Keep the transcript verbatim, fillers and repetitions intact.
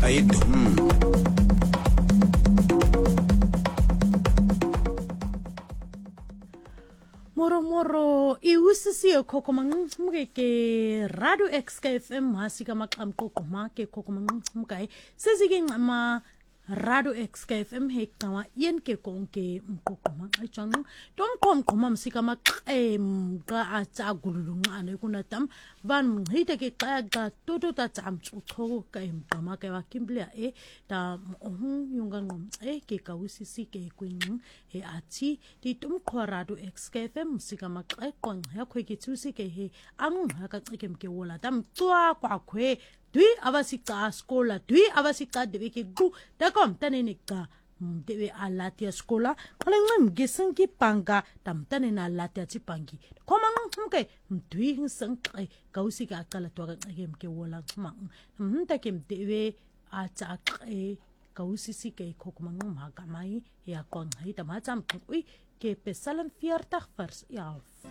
ayidum Moro moro iwisisiyo khokho manqumke ke Radio X K F M hasika maqamqoqo make khokho manqumka sizike ncama Radio X K F M hekama yenke konke mqoqo maqajanga tomqomqo mamsika maqem qa atsagulunqane kunatam van mhite ke qaqa toto tatsamtsucho ka emqama ke wakimble e ta ohun yunga ngomce ke kawisisi ke kwinqi he athi ditumqho Radio X K F M musika maqeqo yakho ke thusi ke he angqa ka cike mke wola tam tswa kwakhwe dwi abasiqa skola dwi abasiqa debeke gu takom tanene ka debe alatia skola qalengqem gesenki panga tamtane na alatia tipangi khoma ngxumke mdwi nsenqe kausika aqala twa ka cike mke wola xma mnta ke mdebe atsaqe kausisi ke khokuma ngma kamai ya konqe tamatsa mqwi ke pesalm veertig vers elf